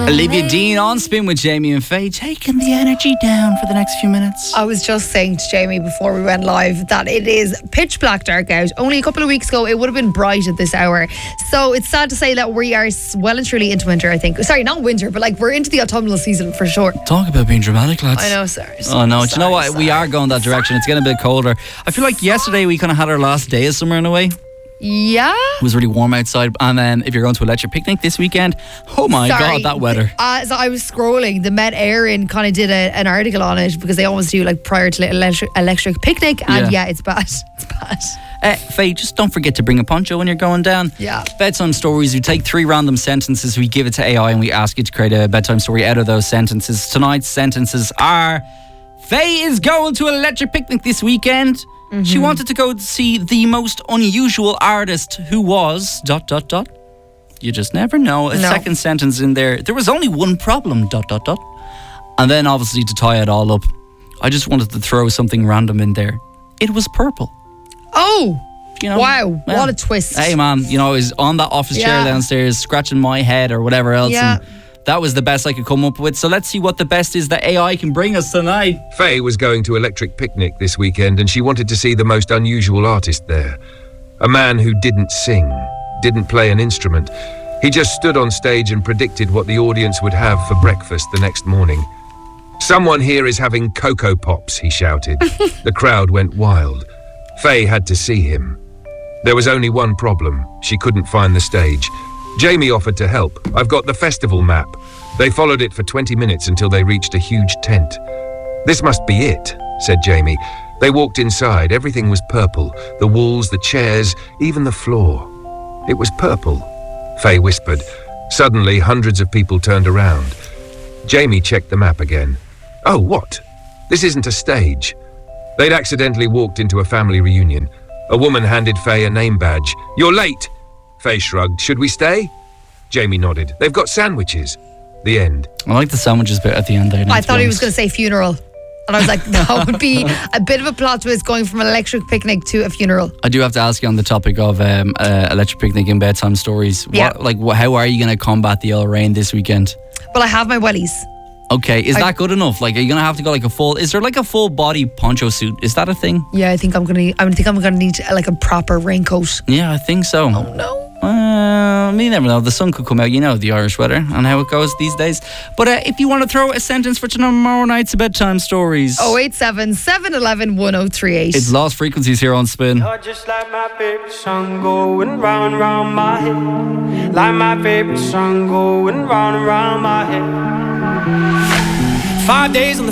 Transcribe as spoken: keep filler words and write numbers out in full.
Olivia Dean on Spin with Jamie and Faye, taking the energy down for the next few minutes. I was just saying to Jamie before we went live that it is pitch black dark out. Only a couple of weeks ago it would have been bright at this hour. So it's sad to say that we are well and truly into winter, I think. Sorry, not winter, but like we're into the autumnal season for sure. Talk about being dramatic, lads. I know, sorry. Oh no, sorry, do you know what? sorry. We are going that direction. It's getting a bit colder. I feel like yesterday we kind of had our last day of summer in a way. Yeah. It was really warm outside, and then if you're going to Electric Picnic this weekend, oh my Sorry. god, that weather. Uh, so I was scrolling, the Met Éireann kind of did a, an article on it because they always do like prior to electric, electric Picnic, and yeah. yeah, it's bad. It's bad. Uh, Faye, just don't forget to bring a poncho when you're going down. Yeah. Bedtime stories. We take three random sentences, we give it to A I, and we ask you to create a bedtime story out of those sentences. Tonight's sentences are: Faye is going to Electric Picnic this weekend. Mm-hmm. She wanted to go see the most unusual artist who was... dot, dot, dot. You just never know. A no. second sentence in there. There was only one problem, dot, dot, dot. And then obviously to tie it all up, I just wanted to throw something random in there. It was purple. Oh, you know, wow. well, what a twist. Hey man, you know, I was on that office yeah. chair downstairs scratching my head or whatever else. Yeah. And that was the best I could come up with. So let's see what the best is that A I can bring us tonight. Faye was going to Electric Picnic this weekend and she wanted to see the most unusual artist there. A man who didn't sing, didn't play an instrument. He just stood on stage and predicted what the audience would have for breakfast the next morning. "Someone here is having Cocoa Pops," he shouted. The crowd went wild. Faye had to see him. There was only one problem. She couldn't find the stage. Jamie offered to help. "I've got the festival map." They followed it for twenty minutes until they reached a huge tent. "This must be it," said Jamie. They walked inside. Everything was purple. The walls, the chairs, even the floor. "It was purple," Faye whispered. Suddenly, hundreds of people turned around. Jamie checked the map again. "Oh, what? This isn't a stage." They'd accidentally walked into a family reunion. A woman handed Faye a name badge. "You're late." Faye shrugged. "Should we stay?" Jamie nodded. "They've got sandwiches." The end. I like the sandwiches bit at the end there. I thought he was going to say funeral. And I was like, that would be a bit of a plot twist going from an Electric Picnic to a funeral. I do have to ask you on the topic of um, uh, Electric Picnic and bedtime stories. Yeah. What, like, wh- how are you going to combat the old rain this weekend? Well, I have my wellies. Okay, is I, that good enough? Like, are you going to have to go like a full... Is there like a full body poncho suit? Is that a thing? Yeah, I think I'm going to I think I'm going to need like a proper raincoat. Yeah, I think so. Oh, no. Uh, you never know. The sun could come out. You know the Irish weather and how it goes these days. But uh, if you want to throw a sentence for tomorrow night's bedtime stories, oh eight seven, seven one one, one oh three eight. It's Lost Frequencies here on Spin. You're just like my favorite song going round and round my head. Like my favorite song going round and round my head. Five days on the